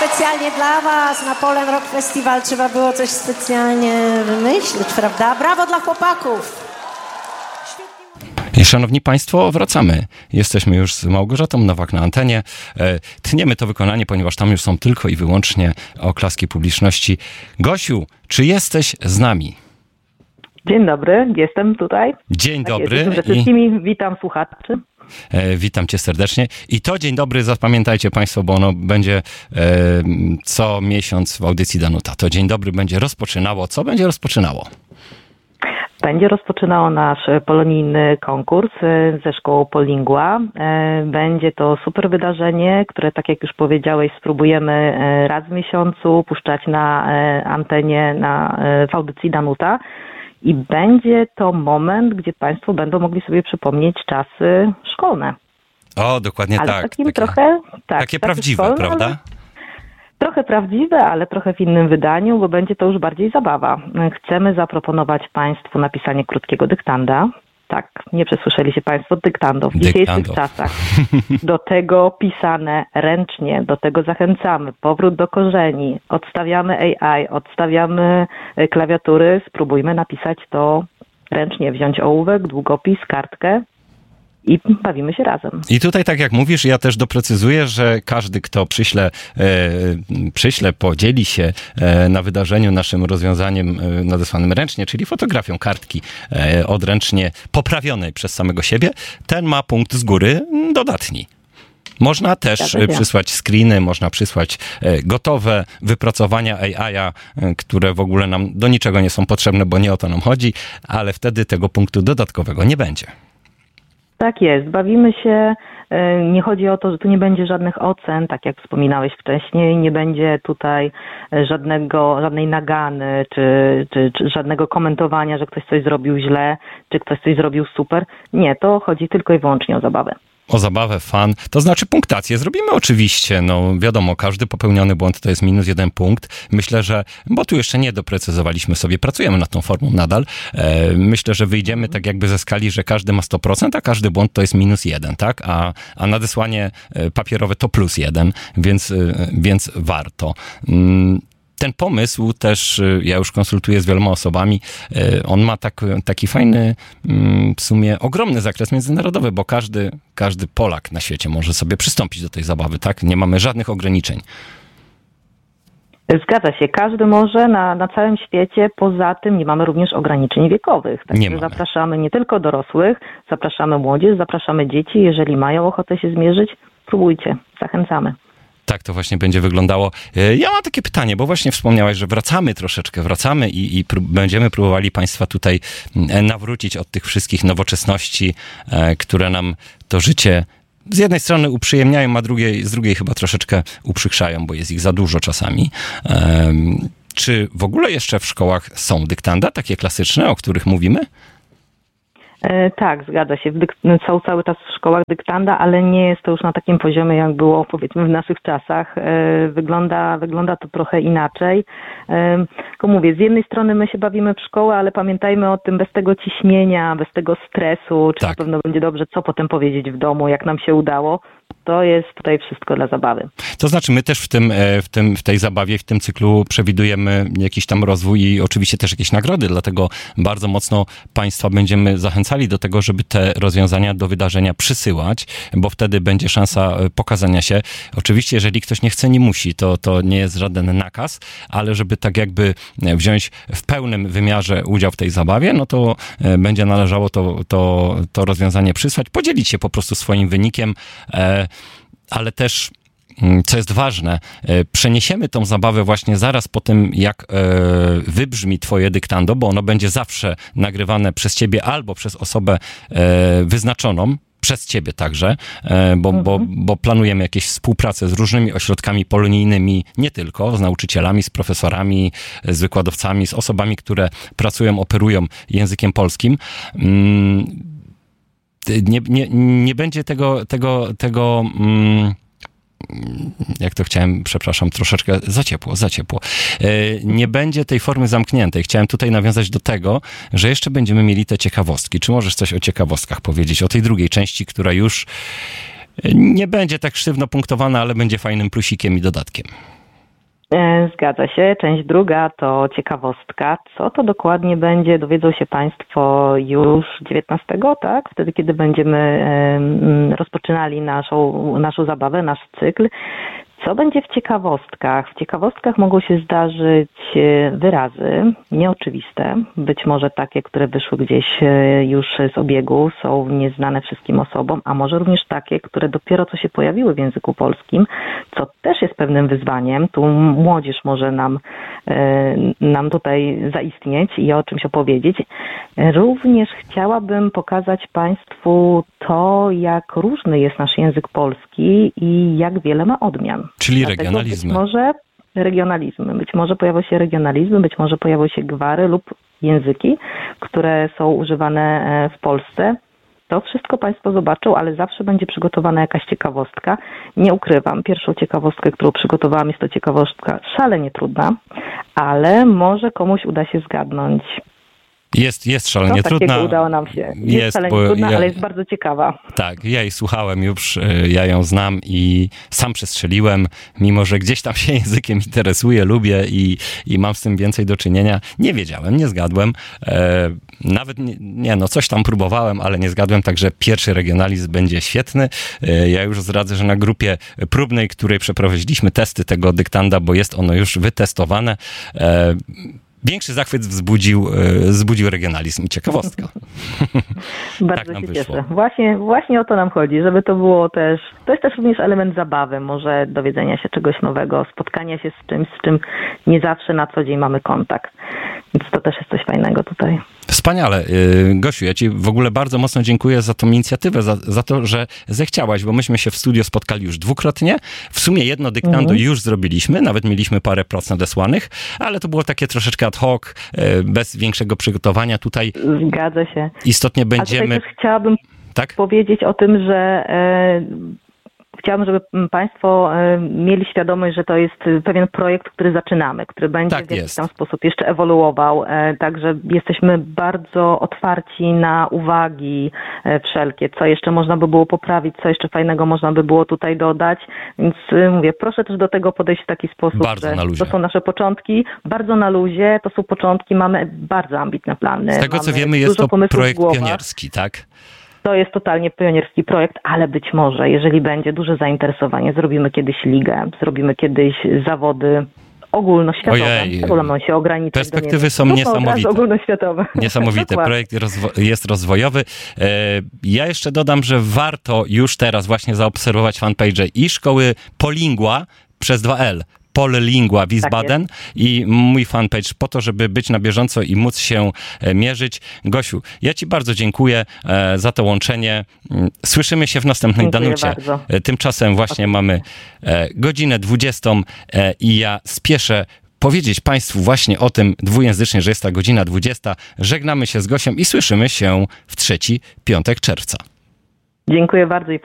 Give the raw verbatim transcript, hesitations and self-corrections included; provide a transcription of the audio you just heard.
specjalnie dla was na Polen Rock Festival trzeba było coś specjalnie wymyślić, prawda? Brawo dla chłopaków! I szanowni państwo, wracamy. Jesteśmy już z Małgorzatą Nowak na antenie. E, tniemy to wykonanie, ponieważ tam już są tylko i wyłącznie oklaski publiczności. Gosiu, czy jesteś z nami? Dzień dobry, jestem tutaj. Dzień tak dobry. Jest, przede wszystkim I... witam słuchaczy. E, witam cię serdecznie. I to dzień dobry, zapamiętajcie państwo, bo ono będzie e, co miesiąc w audycji Danuta. To dzień dobry będzie rozpoczynało. Co będzie rozpoczynało? Będzie rozpoczynało nasz polonijny konkurs ze szkołą Polingua. Będzie to super wydarzenie, które, tak jak już powiedziałeś, spróbujemy raz w miesiącu puszczać na antenie na, w audycji Danuta. I będzie to moment, gdzie państwo będą mogli sobie przypomnieć czasy szkolne. O, dokładnie ale tak. Takim takie trochę, tak, takie prawdziwe, szkolne, prawda? Ale... Trochę prawdziwe, ale trochę w innym wydaniu, bo będzie to już bardziej zabawa. Chcemy zaproponować państwu napisanie krótkiego dyktanda. Tak, nie przesłyszeli się państwo, dyktando w dzisiejszych czasach. Do tego pisane ręcznie, do tego zachęcamy. Powrót do korzeni, odstawiamy A I, odstawiamy klawiatury, spróbujmy napisać to ręcznie, wziąć ołówek, długopis, kartkę. I bawimy się razem. I tutaj, tak jak mówisz, ja też doprecyzuję, że każdy, kto przyśle, e, przyśle podzieli się e, na wydarzeniu naszym rozwiązaniem e, nadesłanym ręcznie, czyli fotografią kartki e, odręcznie poprawionej przez samego siebie, ten ma punkt z góry dodatni. Można też przysłać screeny, można przysłać gotowe wypracowania A I-a, które w ogóle nam do niczego nie są potrzebne, bo nie o to nam chodzi, ale wtedy tego punktu dodatkowego nie będzie. Tak jest, bawimy się, nie chodzi o to, że tu nie będzie żadnych ocen, tak jak wspominałeś wcześniej, nie będzie tutaj żadnego, żadnej nagany, czy, czy, czy żadnego komentowania, że ktoś coś zrobił źle, czy ktoś coś zrobił super. Nie, to chodzi tylko i wyłącznie o zabawę. O zabawę, fan, to znaczy punktację zrobimy oczywiście, no wiadomo, każdy popełniony błąd to jest minus jeden punkt. Myślę, że, bo tu jeszcze nie doprecyzowaliśmy sobie, pracujemy nad tą formą nadal, e, myślę, że wyjdziemy tak jakby ze skali, że każdy ma sto procent, a każdy błąd to jest minus jeden, tak? A, a nadesłanie papierowe to plus jeden, więc, więc warto. Mm. Ten pomysł też, ja już konsultuję z wieloma osobami, on ma tak, taki fajny, w sumie ogromny zakres międzynarodowy, bo każdy, każdy Polak na świecie może sobie przystąpić do tej zabawy, tak? Nie mamy żadnych ograniczeń. Zgadza się, każdy może na, na całym świecie, poza tym nie mamy również ograniczeń wiekowych. Także zapraszamy nie tylko dorosłych, zapraszamy młodzież, zapraszamy dzieci, jeżeli mają ochotę się zmierzyć, próbujcie, zachęcamy. Tak to właśnie będzie wyglądało. Ja mam takie pytanie, bo właśnie wspomniałaś, że wracamy troszeczkę, wracamy i, i prób- będziemy próbowali państwa tutaj nawrócić od tych wszystkich nowoczesności, e, które nam to życie z jednej strony uprzyjemniają, a drugiej, z drugiej chyba troszeczkę uprzykrzają, bo jest ich za dużo czasami. E, czy w ogóle jeszcze w szkołach są dyktanda, takie klasyczne, o których mówimy? Tak, zgadza się. Dyk- są cały czas w szkołach dyktanda, ale nie jest to już na takim poziomie, jak było, powiedzmy, w naszych czasach. Wygląda, wygląda to trochę inaczej. Tylko mówię, z jednej strony my się bawimy w szkołę, ale pamiętajmy o tym bez tego ciśnienia, bez tego stresu, czy tak. Na pewno będzie dobrze, co potem powiedzieć w domu, jak nam się udało. To jest tutaj wszystko dla zabawy. To znaczy my też w tym, w tym, w tej zabawie, w tym cyklu przewidujemy jakiś tam rozwój i oczywiście też jakieś nagrody, dlatego bardzo mocno państwa będziemy zachęcali do tego, żeby te rozwiązania do wydarzenia przysyłać, bo wtedy będzie szansa pokazania się. Oczywiście, jeżeli ktoś nie chce, nie musi, to, to nie jest żaden nakaz, ale żeby tak jakby wziąć w pełnym wymiarze udział w tej zabawie, no to będzie należało to, to, to rozwiązanie przysłać, podzielić się po prostu swoim wynikiem, ale też, co jest ważne, przeniesiemy tą zabawę właśnie zaraz po tym, jak wybrzmi twoje dyktando, bo ono będzie zawsze nagrywane przez ciebie albo przez osobę wyznaczoną, przez ciebie także, bo, mhm. bo, bo planujemy jakieś współpracę z różnymi ośrodkami polonijnymi, nie tylko, z nauczycielami, z profesorami, z wykładowcami, z osobami, które pracują, operują językiem polskim. Nie, nie, nie będzie tego, tego, tego jak to chciałem, przepraszam, troszeczkę za ciepło, za ciepło. Nie będzie tej formy zamkniętej. Chciałem tutaj nawiązać do tego, że jeszcze będziemy mieli te ciekawostki. Czy możesz coś o ciekawostkach powiedzieć? O tej drugiej części, która już nie będzie tak sztywno punktowana, ale będzie fajnym plusikiem i dodatkiem. Zgadza się. Część druga to ciekawostka. Co to dokładnie będzie, dowiedzą się Państwo już dziewiętnastego, tak? Wtedy, kiedy będziemy rozpoczynali naszą, naszą zabawę, nasz cykl. Co będzie w ciekawostkach? W ciekawostkach mogą się zdarzyć wyrazy nieoczywiste, być może takie, które wyszły gdzieś już z obiegu, są nieznane wszystkim osobom, a może również takie, które dopiero co się pojawiły w języku polskim, co też jest pewnym wyzwaniem. Tu młodzież może nam, nam tutaj zaistnieć i o czymś opowiedzieć. Również chciałabym pokazać Państwu to, jak różny jest nasz język polski i jak wiele ma odmian. Czyli Dlatego regionalizmy. Być może regionalizmy. Być może pojawią się regionalizmy, być może pojawią się gwary lub języki, które są używane w Polsce. To wszystko Państwo zobaczą, ale zawsze będzie przygotowana jakaś ciekawostka. Nie ukrywam, pierwszą ciekawostkę, którą przygotowałam, jest to ciekawostka szalenie trudna, ale może komuś uda się zgadnąć. Jest, jest szalenie Co trudna. takiego udało nam się. Jest, jest szalenie trudna, ja, ale jest bardzo ciekawa. Tak, ja jej słuchałem już, ja ją znam i sam przestrzeliłem, mimo że gdzieś tam się językiem interesuję, lubię i, i mam z tym więcej do czynienia. Nie wiedziałem, nie zgadłem. E, nawet, nie, nie no, coś tam próbowałem, ale nie zgadłem, także pierwszy regionalizm będzie świetny. E, ja już zdradzę, że na grupie próbnej, której przeprowadziliśmy testy tego dyktanda, bo jest ono już wytestowane, e, większy zachwyt wzbudził, wzbudził regionalizm i ciekawostka. Bardzo tak nam się wyszło. cieszę. Właśnie, właśnie o to nam chodzi, żeby to było też, to jest też również element zabawy, może dowiedzenia się czegoś nowego, spotkania się z czymś, z czym nie zawsze na co dzień mamy kontakt. Więc to też jest coś fajnego tutaj. Wspaniale. Gosiu, ja Ci w ogóle bardzo mocno dziękuję za tą inicjatywę, za, za to, że zechciałaś, bo myśmy się w studio spotkali już dwukrotnie. W sumie jedno dyktando mhm. już zrobiliśmy, nawet mieliśmy parę prac nadesłanych, ale to było takie troszeczkę ad hoc, bez większego przygotowania. Tutaj Zgadza się. Istotnie będziemy... A tutaj też chciałabym tak? powiedzieć o tym, że e, chciałabym, żeby Państwo mieli świadomość, że to jest pewien projekt, który zaczynamy, który będzie tak w jakiś jest. tam sposób jeszcze ewoluował. Także jesteśmy bardzo otwarci na uwagi wszelkie, co jeszcze można by było poprawić, co jeszcze fajnego można by było tutaj dodać. Więc mówię, proszę też do tego podejść w taki sposób, bardzo że na luzie. to są nasze początki, bardzo na luzie, to są początki, mamy bardzo ambitne plany. Z tego mamy co wiemy, jest to projekt w pionierski, tak? To jest totalnie pionierski projekt, ale być może, jeżeli będzie duże zainteresowanie, zrobimy kiedyś ligę, zrobimy kiedyś zawody ogólnoświatowe. Ojej, Problemem się ograniczyć. perspektywy do są no, niesamowite. Ogólnoświatowe. Niesamowite. Projekt jest rozwojowy. Ja jeszcze dodam, że warto już teraz właśnie zaobserwować fanpage i szkoły Polingua przez dwa L. Polingua Wiesbaden tak i mój fanpage po to, żeby być na bieżąco i móc się mierzyć. Gosiu, ja Ci bardzo dziękuję za to łączenie. Słyszymy się w następnej dziękuję Danucie. Bardzo. Tymczasem właśnie okay. mamy godzinę dwudziestą i ja spieszę powiedzieć Państwu właśnie o tym dwujęzycznie, że jest ta godzina dwudziesta. Żegnamy się z Gosią i słyszymy się w trzeci piątek czerwca. Dziękuję bardzo.